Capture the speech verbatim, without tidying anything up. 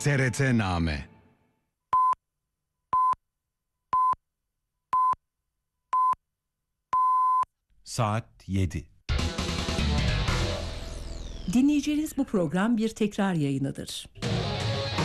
T R T-Name. Saat yedi. Dinleyeceğiniz bu program bir tekrar yayınıdır.